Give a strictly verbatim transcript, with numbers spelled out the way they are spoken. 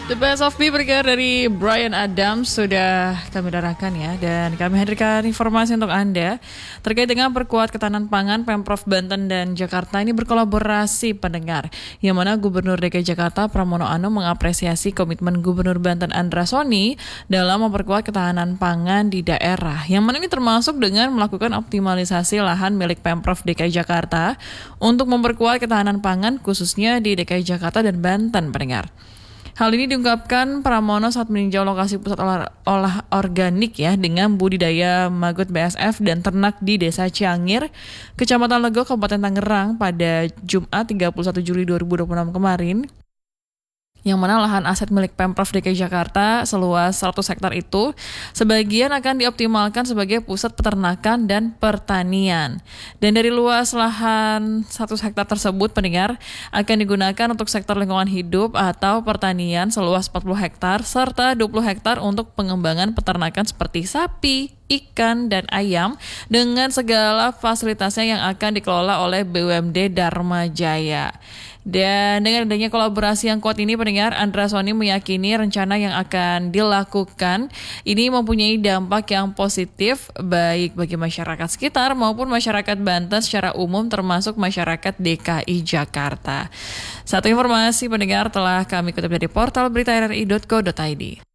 The Best of Me bergerak dari Bryan Adams sudah kami darahkan ya, dan kami hadirkan informasi untuk Anda terkait dengan perkuat ketahanan pangan. Pemprov Banten dan Jakarta ini berkolaborasi pendengar, yang mana Gubernur D K I Jakarta Pramono Anung mengapresiasi komitmen Gubernur Banten Andra Soni dalam memperkuat ketahanan pangan di daerah, yang mana ini termasuk dengan melakukan optimalisasi lahan milik Pemprov D K I Jakarta untuk memperkuat ketahanan pangan khususnya di D K I Jakarta dan Banten pendengar. Hal ini diungkapkan Pramono saat meninjau lokasi pusat olah, olah organik ya dengan budidaya maggot B S F dan ternak di Desa Ciangir, Kecamatan Lego, Kabupaten Tangerang pada Jumat tiga puluh satu Juli dua ribu dua puluh enam kemarin. Yang mana lahan aset milik Pemprov D K I Jakarta seluas seratus hektar itu sebagian akan dioptimalkan sebagai pusat peternakan dan pertanian. Dan dari luas lahan seratus hektar tersebut pendengar akan digunakan untuk sektor lingkungan hidup atau pertanian seluas empat puluh hektar serta dua puluh hektar untuk pengembangan peternakan seperti sapi, ikan, dan ayam dengan segala fasilitasnya yang akan dikelola oleh B U M D Dharma Jaya. Dan dengan adanya kolaborasi yang kuat ini pendengar, Andra Soni meyakini rencana yang akan dilakukan ini mempunyai dampak yang positif baik bagi masyarakat sekitar maupun masyarakat Banten secara umum termasuk masyarakat D K I Jakarta. Satu informasi pendengar telah kami kutip dari portal berita r r i dot co dot i d.